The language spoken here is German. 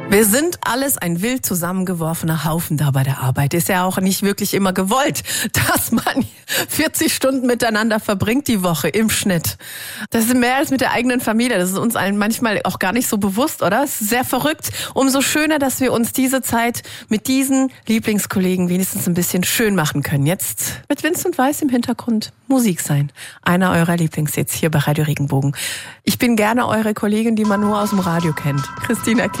Wir sind alles ein wild zusammengeworfener Haufen da bei der Arbeit. Ist ja auch nicht wirklich immer gewollt, dass man 40 Stunden miteinander verbringt die Woche im Schnitt. Das ist mehr als mit der eigenen Familie. Das ist uns allen manchmal auch gar nicht so bewusst, oder? Es ist sehr verrückt. Umso schöner, dass wir uns diese Zeit mit diesen Lieblingskollegen wenigstens ein bisschen schön machen können. Jetzt mit Vincent Weiss im Hintergrund Musik sein. Einer eurer Lieblingshits hier bei Radio Regenbogen. Ich bin gerne eure Kollegin, die man nur aus dem Radio kennt. Christina